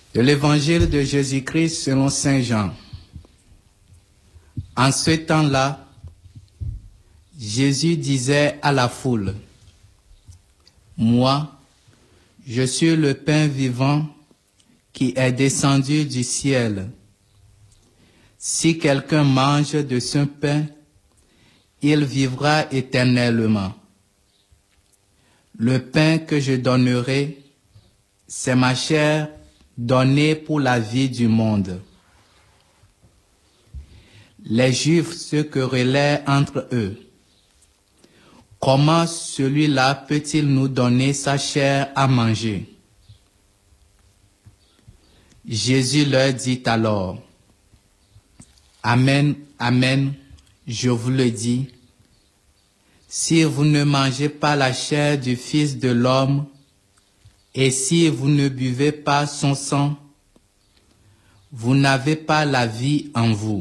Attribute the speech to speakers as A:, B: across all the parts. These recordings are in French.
A: De l'évangile de Jésus-Christ selon saint Jean. En ce temps-là, Jésus disait à la foule, « Moi, je suis le pain vivant qui est descendu du ciel. Si quelqu'un mange de ce pain, il vivra éternellement. Le pain que je donnerai, c'est ma chair donnée pour la vie du monde. » Les Juifs se querellaient entre eux. « Comment celui-là peut-il nous donner sa chair à manger ?» Jésus leur dit alors, « Amen, amen, je vous le dis, si vous ne mangez pas la chair du Fils de l'homme, et si vous ne buvez pas son sang, vous n'avez pas la vie en vous.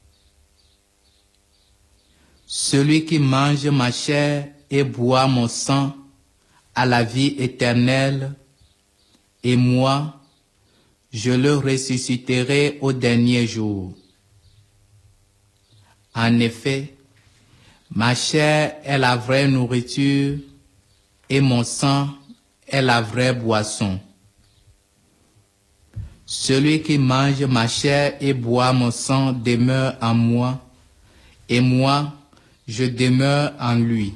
A: Celui qui mange ma chair et boit mon sang a la vie éternelle, et moi, je le ressusciterai au dernier jour. En effet, ma chair est la vraie nourriture et mon sang est la vraie boisson. Celui qui mange ma chair et boit mon sang demeure en moi, et moi, je demeure en lui.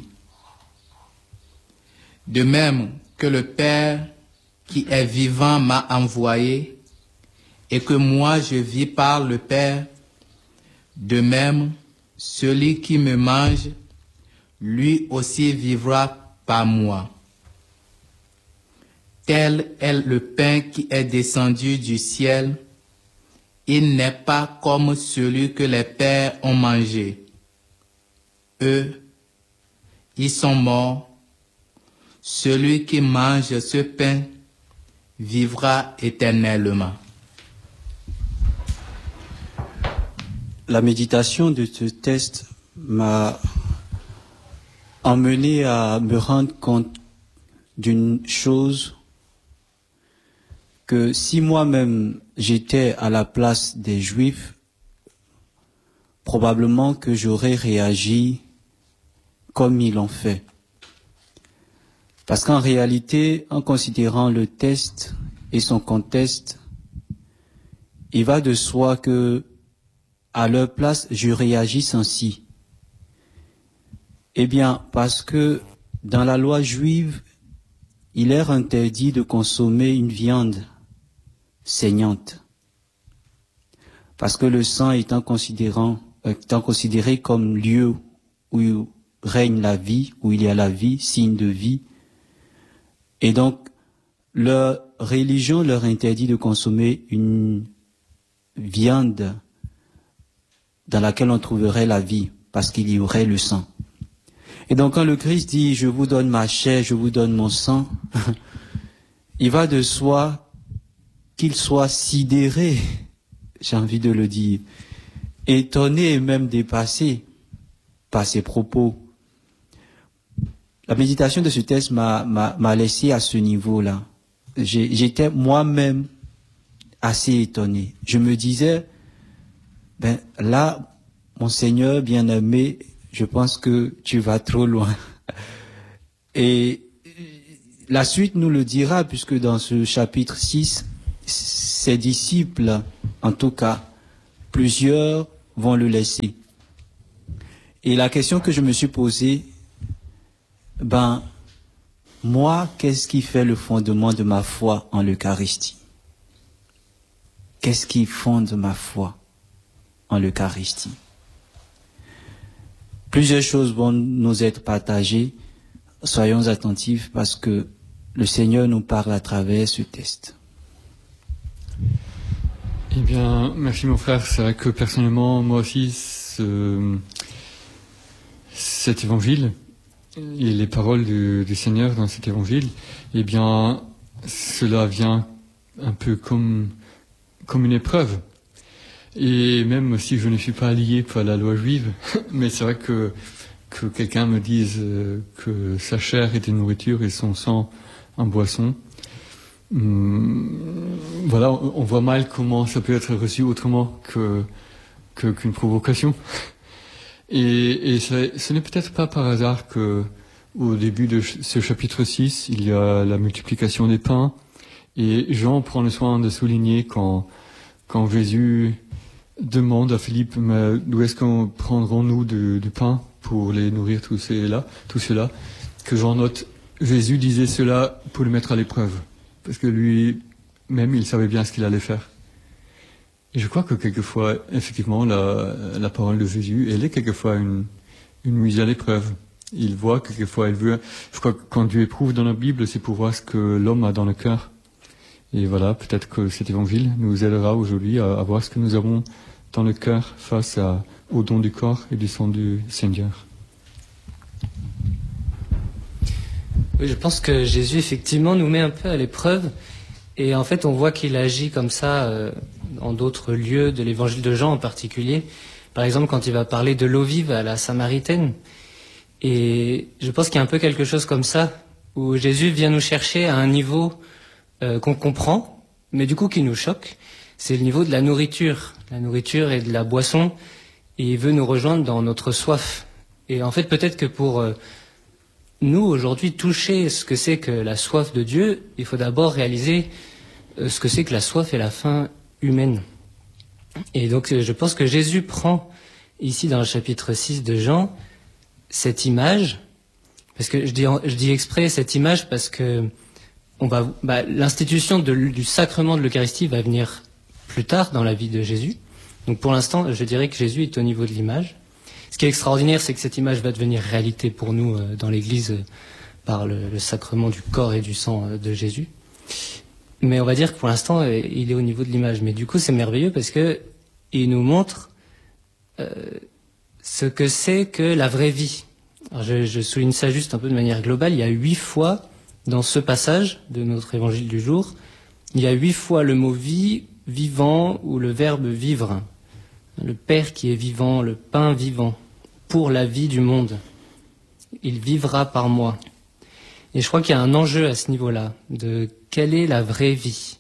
A: De même que le Père qui est vivant m'a envoyé, et que moi je vis par le Père, de même, celui qui me mange, lui aussi vivra par moi. Tel est le pain qui est descendu du ciel. Il n'est pas comme celui que les pères ont mangé. Eux, ils sont morts. Celui qui mange ce pain vivra éternellement.
B: La méditation de ce texte m'a emmené à me rendre compte d'une chose, que si moi-même j'étais à la place des Juifs, probablement que j'aurais réagi comme ils l'ont fait. Parce qu'en réalité, en considérant le texte et son contexte, il va de soi que à leur place, je réagisse ainsi. Eh bien, parce que dans la loi juive, il est interdit de consommer une viande saignante. Parce que le sang étant considéré comme lieu où règne la vie, où il y a la vie, signe de vie. Et donc, leur religion leur interdit de consommer une viande dans laquelle on trouverait la vie, parce qu'il y aurait le sang. Et donc quand le Christ dit « je vous donne ma chair, je vous donne mon sang », il va de soi qu'il soit sidéré, j'ai envie de le dire, étonné et même dépassé par ses propos. La méditation de ce texte m'a laissé à ce niveau-là. J'étais moi-même assez étonné. Je me disais, là, mon Seigneur bien-aimé, je pense que tu vas trop loin. Et la suite nous le dira, puisque dans ce chapitre 6, ses disciples, en tout cas, plusieurs vont le laisser. Et la question que je me suis posée, moi, qu'est-ce qui fait le fondement de ma foi en l'Eucharistie? Qu'est-ce qui fonde ma foi en l'Eucharistie? Plusieurs choses vont nous être partagées. Soyons attentifs parce que le Seigneur nous parle à travers ce texte.
C: Eh bien, merci mon frère. C'est vrai que personnellement, moi aussi, cet évangile et les paroles du Seigneur dans cet évangile, eh bien, cela vient un peu comme une épreuve. Et même si je ne suis pas lié par la loi juive, mais c'est vrai que quelqu'un me dise que sa chair est une nourriture et son sang en boisson, voilà, on voit mal comment ça peut être reçu autrement qu'une provocation. Et ce n'est peut-être pas par hasard que au début de ce chapitre 6, il y a la multiplication des pains. Et Jean prend le soin de souligner quand Jésus demande à Philippe, mais d'où est-ce qu'on prendrons-nous du pain pour les nourrir tous ceux-là, que Jean note, Jésus disait cela pour le mettre à l'épreuve. Parce que lui-même, il savait bien ce qu'il allait faire. Et je crois que quelquefois, effectivement, la parole de Jésus, elle est quelquefois une mise à l'épreuve. Il voit, quelquefois, je crois que quand Dieu éprouve dans la Bible, c'est pour voir ce que l'homme a dans le cœur. Et voilà, peut-être que cet évangile nous aidera aujourd'hui à voir ce que nous avons dans le cœur face au don du corps et du sang du Seigneur.
D: Oui, je pense que Jésus, effectivement, nous met un peu à l'épreuve. Et en fait, on voit qu'il agit comme ça dans d'autres lieux de l'évangile de Jean en particulier. Par exemple, quand il va parler de l'eau vive à la Samaritaine. Et je pense qu'il y a un peu quelque chose comme ça, où Jésus vient nous chercher à un niveau qu'on comprend, mais du coup qui nous choque. C'est le niveau de la nourriture et de la boisson. Et il veut nous rejoindre dans notre soif. Et en fait, peut-être que pour nous, aujourd'hui, toucher ce que c'est que la soif de Dieu, il faut d'abord réaliser ce que c'est que la soif et la faim humaine. Et donc, je pense que Jésus prend, ici dans le chapitre 6 de Jean, cette image, parce que je dis exprès cette image parce que l'institution du sacrement de l'Eucharistie va venir plus tard dans la vie de Jésus. Donc pour l'instant, je dirais que Jésus est au niveau de l'image. Ce qui est extraordinaire, c'est que cette image va devenir réalité pour nous dans l'Église par le sacrement du corps et du sang de Jésus. Mais on va dire que pour l'instant, il est au niveau de l'image. Mais du coup, c'est merveilleux parce que il nous montre ce que c'est que la vraie vie. Alors je souligne ça juste un peu de manière globale. Il y a 8 fois dans ce passage de notre évangile du jour, il y a 8 fois le mot vie, vivant ou le verbe vivre. Le Père qui est vivant, le pain vivant, pour la vie du monde. Il vivra par moi. Et je crois qu'il y a un enjeu à ce niveau-là, de quelle est la vraie vie.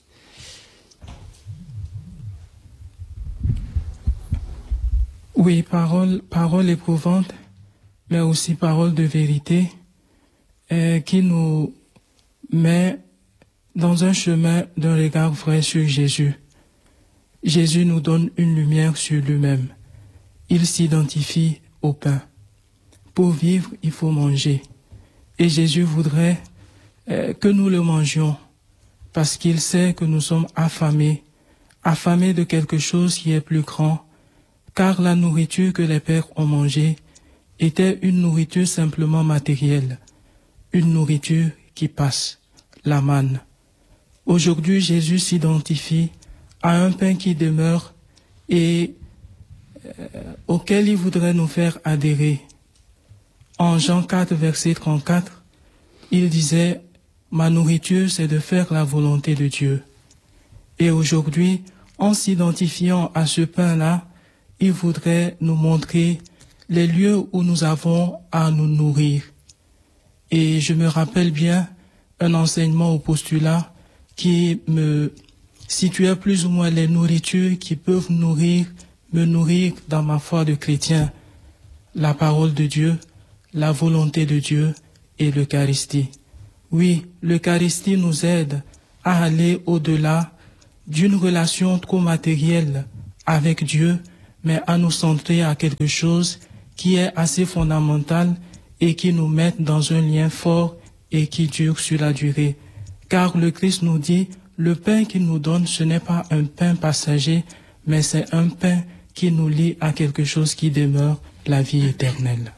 E: Oui, parole éprouvante, mais aussi parole de vérité, qui nous met dans un chemin d'un regard vrai sur Jésus. Jésus nous donne une lumière sur lui-même. Il s'identifie au pain. Pour vivre, il faut manger. Et Jésus voudrait que nous le mangions, parce qu'il sait que nous sommes affamés de quelque chose qui est plus grand, car la nourriture que les pères ont mangée était une nourriture simplement matérielle, une nourriture qui passe, la manne. Aujourd'hui, Jésus s'identifie à un pain qui demeure et auquel il voudrait nous faire adhérer. En Jean 4, verset 34, il disait « Ma nourriture, c'est de faire la volonté de Dieu ». Et aujourd'hui, en s'identifiant à ce pain-là, il voudrait nous montrer les lieux où nous avons à nous nourrir. Et je me rappelle bien un enseignement au postulat qui me situait plus ou moins les nourritures qui peuvent me nourrir dans ma foi de chrétien. La parole de Dieu, la volonté de Dieu et l'Eucharistie. Oui, l'Eucharistie nous aide à aller au-delà d'une relation trop matérielle avec Dieu, mais à nous centrer à quelque chose qui est assez fondamental et qui nous met dans un lien fort et qui dure sur la durée. Car le Christ nous dit, le pain qu'il nous donne, ce n'est pas un pain passager, mais c'est un pain qui nous lie à quelque chose qui demeure, la vie éternelle.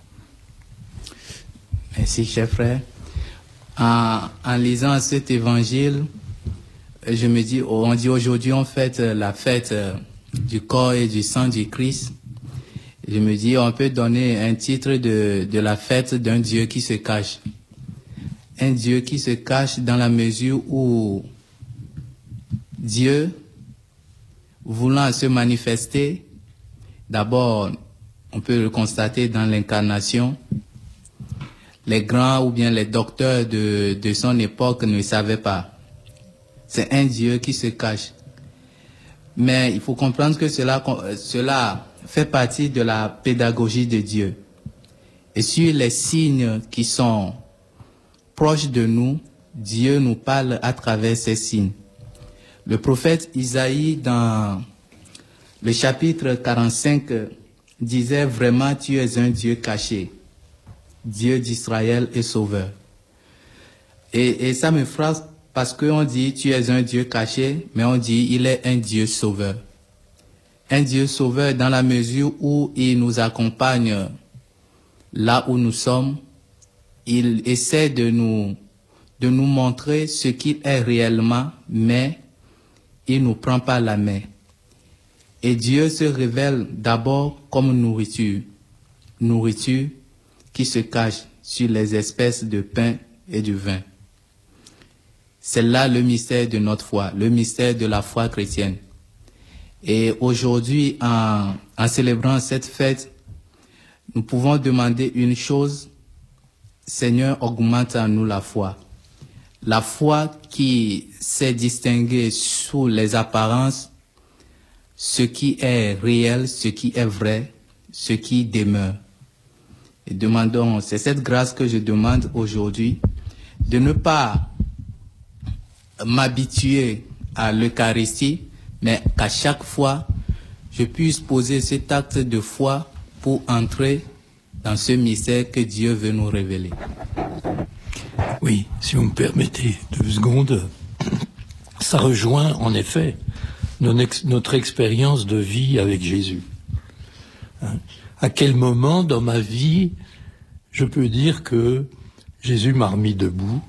A: Merci, cher frère. En lisant cet évangile, je me dis, on dit aujourd'hui on fête la fête du corps et du sang du Christ. Je me dis, on peut donner un titre de la fête d'un Dieu qui se cache. Un Dieu qui se cache dans la mesure où Dieu, voulant se manifester, d'abord, on peut le constater dans l'incarnation. Les grands ou bien les docteurs de son époque ne savaient pas. C'est un Dieu qui se cache. Mais il faut comprendre que cela fait partie de la pédagogie de Dieu. Et sur les signes qui sont proches de nous, Dieu nous parle à travers ces signes. Le prophète Isaïe, dans le chapitre 45, disait vraiment, tu es un Dieu caché, Dieu d'Israël et sauveur. Et ça me frappe parce qu'on dit, tu es un Dieu caché, mais on dit, il est un Dieu sauveur. Un Dieu sauveur dans la mesure où il nous accompagne là où nous sommes. Il essaie de nous montrer ce qu'il est réellement, mais il ne nous prend pas la main. Et Dieu se révèle d'abord comme nourriture. Nourriture qui se cache sur les espèces de pain et du vin. C'est là le mystère de notre foi, le mystère de la foi chrétienne. Et aujourd'hui, en célébrant cette fête, nous pouvons demander une chose: Seigneur, augmente en nous la foi. La foi qui sait distinguer sous les apparences ce qui est réel, ce qui est vrai, ce qui demeure. Et demandons, c'est cette grâce que je demande aujourd'hui, de ne pas m'habituer à l'Eucharistie, mais qu'à chaque fois, je puisse poser cet acte de foi pour entrer dans ce mystère que Dieu veut nous révéler.
F: Oui, si vous me permettez 2 secondes, ça rejoint en effet notre expérience de vie avec Jésus. À quel moment dans ma vie je peux dire que Jésus m'a remis debout,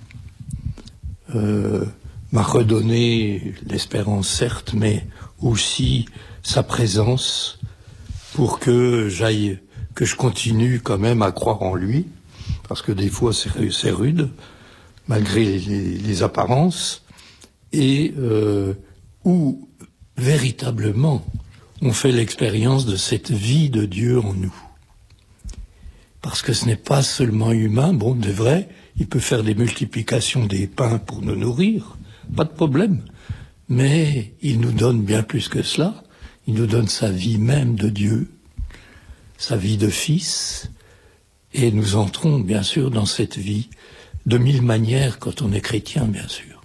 F: m'a redonné l'espérance certes, mais aussi sa présence pour que je continue quand même à croire en lui, parce que des fois c'est rude, malgré les apparences, et où véritablement on fait l'expérience de cette vie de Dieu en nous. Parce que ce n'est pas seulement humain, bon, de vrai, il peut faire des multiplications des pains pour nous nourrir, pas de problème, mais il nous donne bien plus que cela, il nous donne sa vie même de Dieu, sa vie de fils, et nous entrons bien sûr dans cette vie de 1000 manières quand on est chrétien, bien sûr.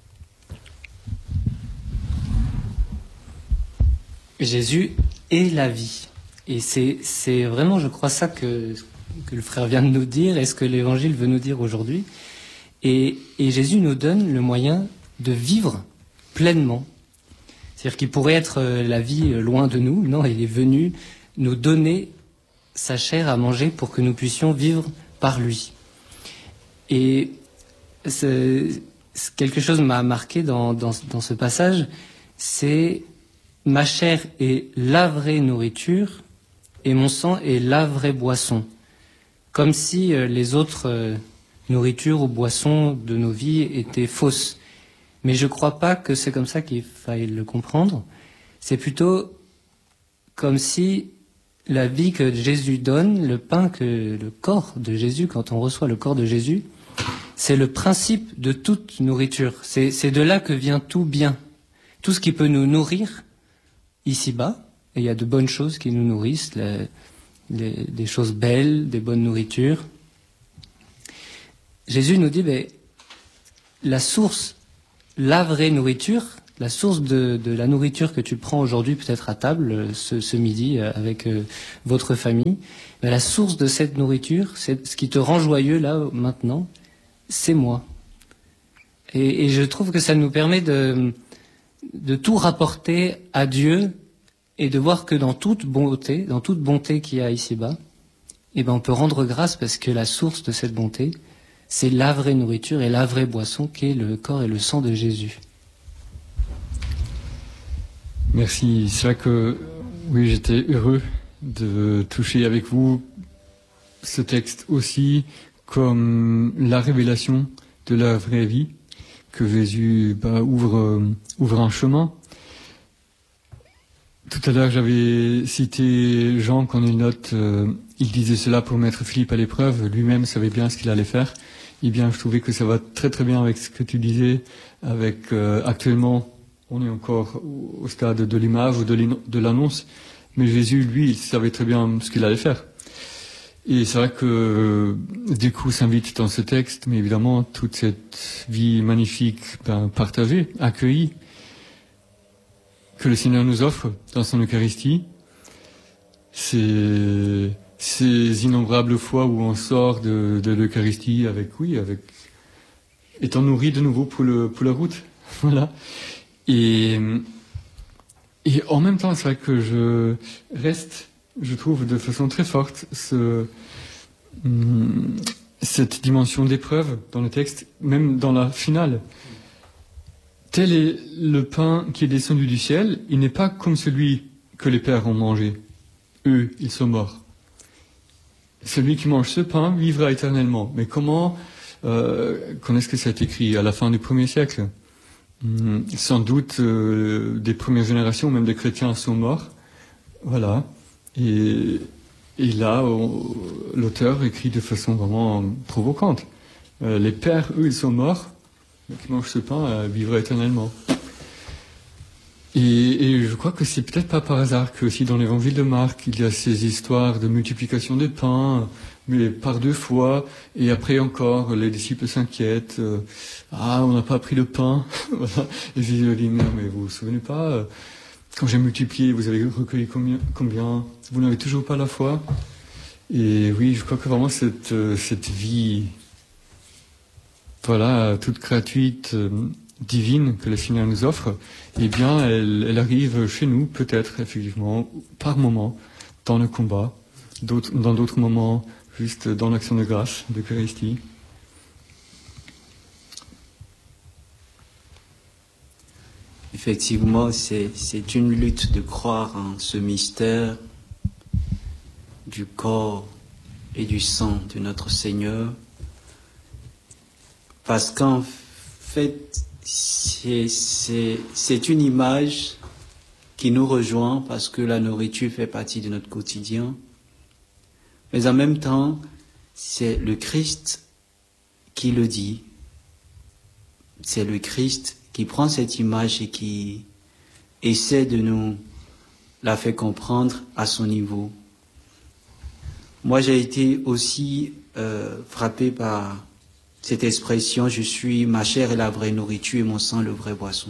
D: Jésus est la vie. Et c'est vraiment, je crois, ça que le frère vient de nous dire et ce que l'Évangile veut nous dire aujourd'hui. Et Jésus nous donne le moyen de vivre pleinement. C'est-à-dire qu'il pourrait être la vie loin de nous. Non, il est venu nous donner sa chair à manger pour que nous puissions vivre par lui. Et quelque chose m'a marqué dans ce passage, c'est ma chair est la vraie nourriture et mon sang est la vraie boisson. Comme si les autres nourritures ou boissons de nos vies étaient fausses. Mais je ne crois pas que c'est comme ça qu'il faille le comprendre. C'est plutôt comme si la vie que Jésus donne, le pain, le corps de Jésus, quand on reçoit le corps de Jésus, c'est le principe de toute nourriture. C'est de là que vient tout bien. Tout ce qui peut nous nourrir ici-bas, et il y a de bonnes choses qui nous nourrissent, des choses belles, des bonnes nourritures. Jésus nous dit, la source, la vraie nourriture, la source de la nourriture que tu prends aujourd'hui peut-être à table, ce midi avec votre famille, la source de cette nourriture, c'est ce qui te rend joyeux là, maintenant, c'est moi. Et je trouve que ça nous permet de tout rapporter à Dieu et de voir que dans toute bonté qu'il y a ici-bas, on peut rendre grâce parce que la source de cette bonté, c'est la vraie nourriture et la vraie boisson qui est le corps et le sang de Jésus.
C: Merci. C'est vrai que, oui, j'étais heureux de toucher avec vous ce texte aussi comme la révélation de la vraie vie, que Jésus ouvre un chemin. Tout à l'heure, j'avais cité Jean quand il note, il disait cela pour mettre Philippe à l'épreuve, lui-même savait bien ce qu'il allait faire. Eh bien, je trouvais que ça va très très bien avec ce que tu disais, avec actuellement On est encore au stade de l'image ou de l'annonce. Mais Jésus, lui, il savait très bien ce qu'il allait faire. Et c'est vrai que, du coup, s'invite dans ce texte, mais évidemment, toute cette vie magnifique, partagée, accueillie, que le Seigneur nous offre dans son Eucharistie, ces innombrables fois où on sort de l'Eucharistie avec, étant nourri de nouveau pour la route. Voilà. Et en même temps, c'est vrai que je trouve de façon très forte cette dimension d'épreuve dans le texte, même dans la finale. Tel est le pain qui est descendu du ciel, il n'est pas comme celui que les pères ont mangé. Eux, ils sont morts. Celui qui mange ce pain vivra éternellement. Mais comment est-ce que ça a été écrit à la fin du 1er siècle? Sans doute des premières générations, même des chrétiens, sont morts. Voilà. Et là, l'auteur écrit de façon vraiment provocante. Les pères, eux, ils sont morts. Mais qui mangent ce pain vivra éternellement. Et je crois que c'est peut-être pas par hasard que aussi dans l'évangile de Marc, il y a ces histoires de multiplication des pains, mais par 2 fois, et après encore, les disciples s'inquiètent, on n'a pas pris le pain, voilà. Et Jésus leur dit, mais vous vous souvenez pas, quand j'ai multiplié, vous avez recueilli combien? Vous n'avez toujours pas la foi? Et oui, je crois que vraiment cette vie, voilà, toute gratuite, divine que le Seigneur nous offre, eh bien, elle arrive chez nous, peut-être, effectivement, par moment, dans le combat, dans d'autres moments, juste dans l'action de grâce, d'Eucharistie.
B: Effectivement, c'est une lutte de croire en ce mystère du corps et du sang de notre Seigneur, parce qu'en fait, c'est une image qui nous rejoint parce que la nourriture fait partie de notre quotidien. Mais en même temps, c'est le Christ qui le dit. C'est le Christ qui prend cette image et qui essaie de nous la faire comprendre à son niveau. Moi, j'ai été aussi frappé par cette expression, ma chair est la vraie nourriture et mon sang le vrai boisson.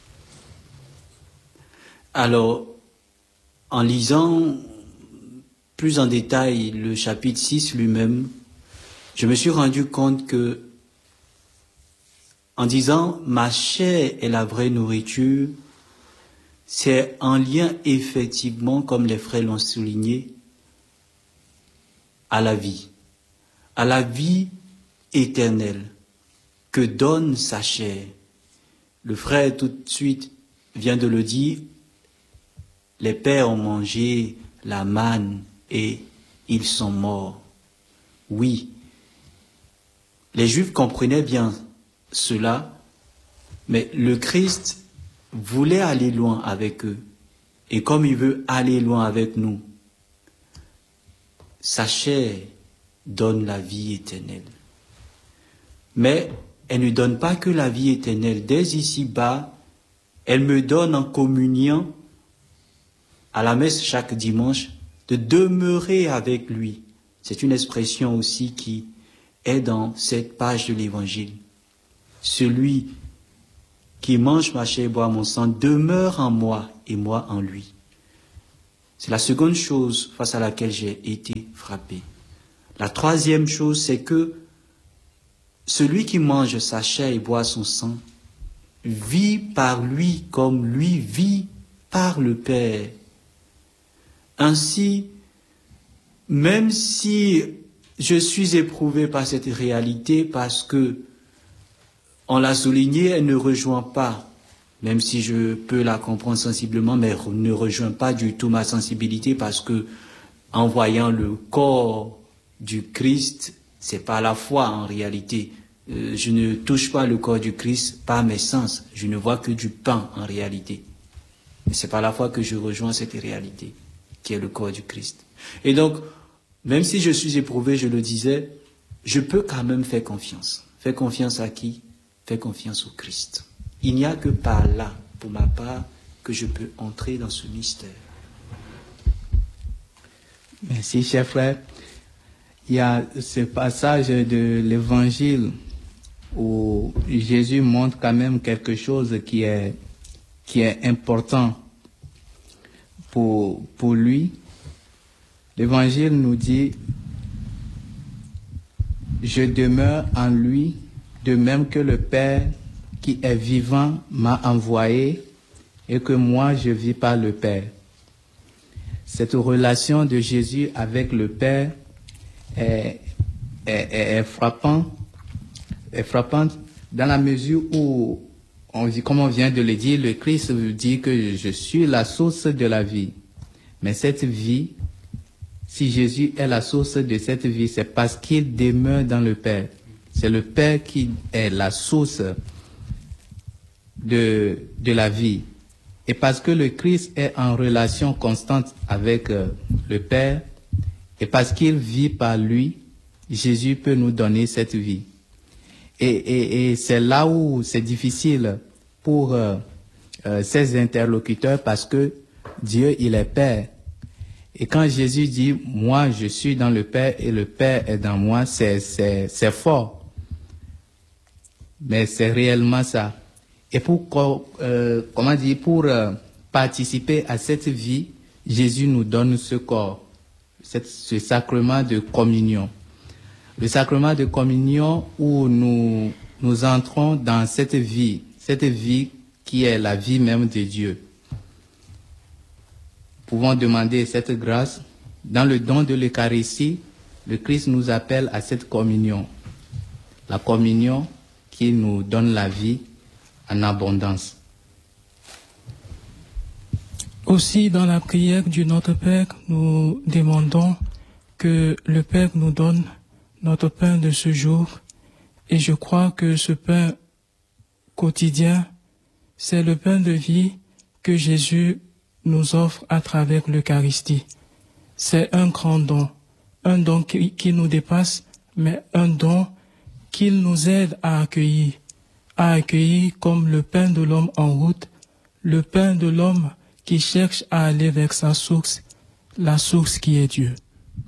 B: Alors, en lisant plus en détail le chapitre 6 lui-même, je me suis rendu compte que, en disant ma chair est la vraie nourriture, c'est en lien effectivement, comme les frères l'ont souligné, à la vie éternelle que donne sa chair. Le frère tout de suite vient de le dire, les pères ont mangé la manne et ils sont morts. Oui, les Juifs comprenaient bien cela, mais le Christ voulait aller loin avec eux. Et comme il veut aller loin avec nous, sa chair donne la vie éternelle. Mais elle ne donne pas que la vie éternelle. Dès ici-bas, elle me donne en communion, à la messe chaque dimanche, de demeurer avec lui. C'est une expression aussi qui est dans cette page de l'Évangile. Celui qui mange ma chair et boit mon sang demeure en moi et moi en lui. C'est la seconde chose face à laquelle j'ai été frappé. La troisième chose, c'est que celui qui mange sa chair et boit son sang vit par lui comme lui vit par le Père. Ainsi, même si je suis éprouvé par cette réalité, parce que, on l'a souligné, elle ne rejoint pas, même si je peux la comprendre sensiblement, mais elle ne rejoint pas du tout ma sensibilité, parce que, en voyant le corps du Christ, c'est pas la foi en réalité. Je ne touche pas le corps du Christ par mes sens. Je ne vois que du pain en réalité. Mais c'est par la foi que je rejoins cette réalité, qui est le corps du Christ. Et donc, même si je suis éprouvé, je le disais, je peux quand même faire confiance. Faire confiance à qui? Faire confiance au Christ. Il n'y a que par là pour ma part que je peux entrer dans ce mystère.
A: Merci, cher frère. Il y a ce passage de l'Évangile où Jésus montre quand même quelque chose qui est important pour lui. L'Évangile nous dit « Je demeure en lui, de même que le Père qui est vivant m'a envoyé et que moi je vis par le Père. » Cette relation de Jésus avec le Père est frappante dans la mesure où, comme on vient de le dire, le Christ dit que je suis la source de la vie. Mais cette vie, si Jésus est la source de cette vie, c'est parce qu'il demeure dans le Père. C'est le Père qui est la source de la vie. Et parce que le Christ est en relation constante avec le Père, et parce qu'il vit par lui, Jésus peut nous donner cette vie. Et c'est là où c'est difficile pour ses interlocuteurs, parce que Dieu, il est Père. Et quand Jésus dit « Moi, je suis dans le Père et le Père est dans moi », c'est fort. Mais c'est réellement ça. Et pour participer à cette vie, Jésus nous donne ce corps, ce sacrement de communion. Le sacrement de communion où nous entrons dans cette vie qui est la vie même de Dieu. Nous pouvons demander cette grâce. Dans le don de l'Eucharistie, le Christ nous appelle à cette communion. La communion qui nous donne la vie en abondance.
E: Aussi, dans la prière du Notre Père, nous demandons que le Père nous donne notre pain de ce jour. Et je crois que ce pain quotidien, c'est le pain de vie que Jésus nous offre à travers l'Eucharistie. C'est un grand don, un don qui nous dépasse, mais un don qu'il nous aide à accueillir comme le pain de l'homme en route, le pain de l'homme qui cherche à aller vers sa source, la source qui est Dieu.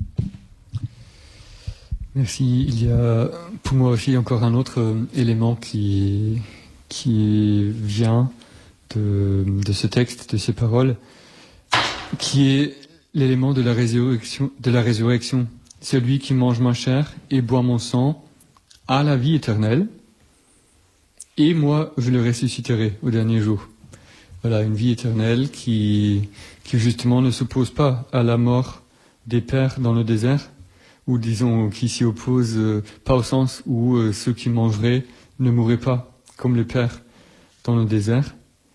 C: Merci. Il y a pour moi aussi encore un autre élément qui vient de ce texte, de ces paroles, qui est l'élément de la résurrection. Celui qui mange ma chair et boit mon sang a la vie éternelle, et moi je le ressusciterai au dernier jour. Voilà, une vie éternelle qui justement ne s'oppose pas à la mort des pères dans le désert, ou disons qui s'y oppose pas au sens où ceux qui mangeraient ne mourraient pas, comme les pères dans le désert.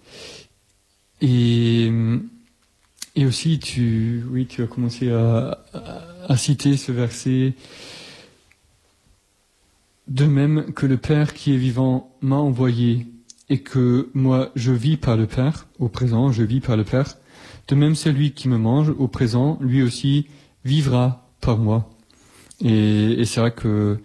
C: Et aussi, tu as commencé à citer ce verset. De même que le Père qui est vivant m'a envoyé et que moi je vis par le Père, au présent je vis par le Père, de même celui qui me mange au présent, lui aussi vivra par moi. Et c'est vrai que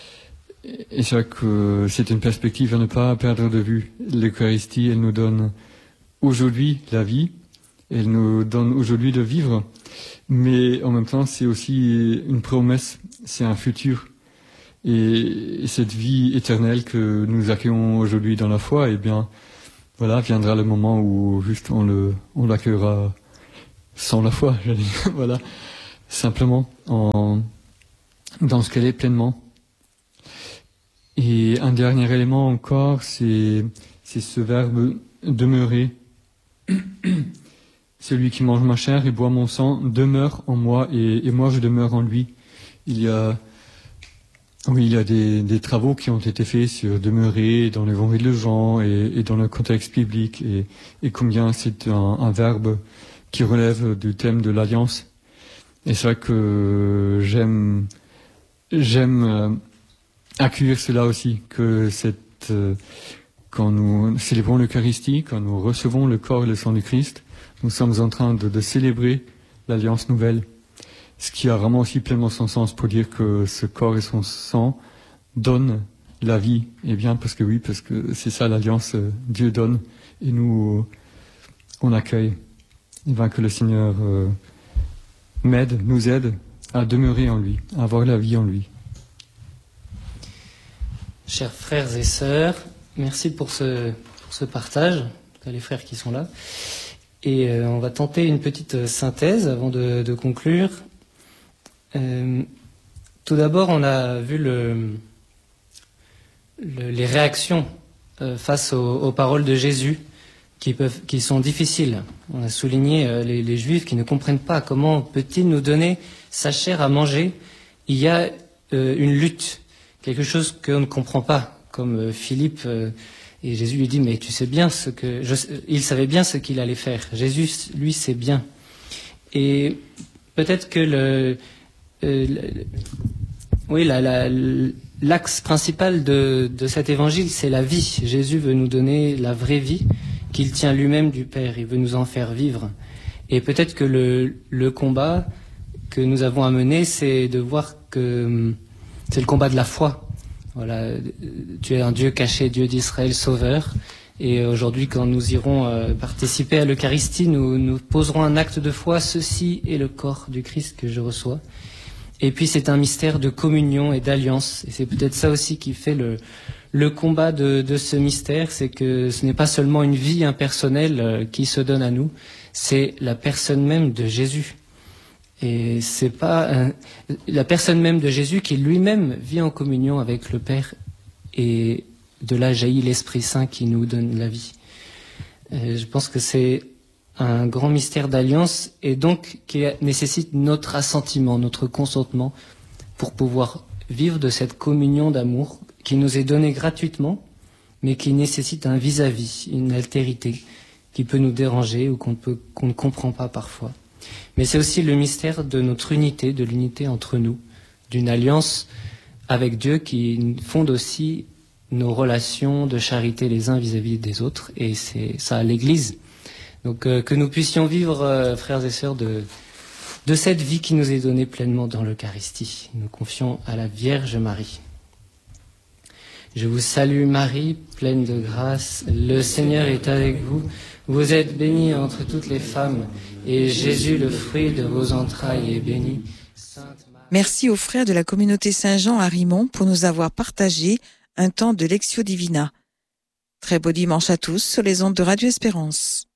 C: c'est une perspective à ne pas perdre de vue. L'Eucharistie, elle nous donne aujourd'hui la vie, elle nous donne aujourd'hui de vivre, mais en même temps c'est aussi une promesse, c'est un futur. Et cette vie éternelle que nous accueillons aujourd'hui dans la foi, eh bien, voilà, viendra le moment où juste on l'accueillera sans la foi, j'allais dire, voilà, simplement dans ce qu'elle est pleinement. Et un dernier élément encore, c'est ce verbe demeurer. Celui qui mange ma chair et boit mon sang demeure en moi et moi je demeure en lui. Il y a des travaux qui ont été faits sur demeurer dans l'évangile de Jean et dans le contexte biblique et combien c'est un verbe qui relève du thème de l'alliance. Et c'est vrai que j'aime accueillir cela aussi, que quand nous célébrons l'Eucharistie, quand nous recevons le corps et le sang du Christ, nous sommes en train de célébrer l'alliance nouvelle. Ce qui a vraiment aussi pleinement son sens pour dire que ce corps et son sang donnent la vie. Et bien parce que c'est ça l'alliance, Dieu donne et on accueille. Et que le Seigneur nous aide à demeurer en lui, à avoir la vie en lui.
D: Chers frères et sœurs, merci pour ce partage, en tout cas les frères qui sont là. Et on va tenter une petite synthèse avant de conclure. Tout d'abord, on a vu les réactions face aux paroles de Jésus qui sont difficiles. On a souligné les Juifs qui ne comprennent pas comment peut-il nous donner sa chair à manger. Il y a une lutte, quelque chose qu'on ne comprend pas, comme Philippe et Jésus lui dit mais tu sais bien il savait bien ce qu'il allait faire. Jésus lui sait bien. Et peut-être que l'axe principal de cet évangile, c'est la vie. Jésus veut nous donner la vraie vie qu'il tient lui-même du Père. Il veut nous en faire vivre. Et peut-être que le combat que nous avons à mener, c'est de voir que c'est le combat de la foi. Voilà, tu es un Dieu caché, Dieu d'Israël, sauveur. Et aujourd'hui, quand nous irons participer à l'Eucharistie, nous poserons un acte de foi. Ceci est le corps du Christ que je reçois. Et puis c'est un mystère de communion et d'alliance. Et c'est peut-être ça aussi qui fait le combat de ce mystère, c'est que ce n'est pas seulement une vie impersonnelle qui se donne à nous, c'est la personne même de Jésus. Et c'est pas la personne même de Jésus qui lui-même vit en communion avec le Père, et de là jaillit l'Esprit Saint qui nous donne la vie. Je pense que c'est un grand mystère d'alliance, et donc qui nécessite notre assentiment, notre consentement pour pouvoir vivre de cette communion d'amour qui nous est donnée gratuitement, mais qui nécessite un vis-à-vis, une altérité qui peut nous déranger ou qu'on ne comprend pas parfois. Mais c'est aussi le mystère de notre unité, de l'unité entre nous, d'une alliance avec Dieu qui fonde aussi nos relations de charité les uns vis-à-vis des autres, et c'est ça l'Église. Donc que nous puissions vivre, frères et sœurs, de cette vie qui nous est donnée pleinement dans l'Eucharistie. Nous confions à la Vierge Marie. Je vous salue Marie, pleine de grâce, le Seigneur est avec vous. Vous êtes bénie entre toutes les femmes, et Jésus, le fruit de vos entrailles, est béni. Sainte Marie...
G: Merci aux frères de la communauté Saint-Jean à Rimont pour nous avoir partagé un temps de Lectio Divina. Très beau dimanche à tous sur les ondes de Radio Espérance.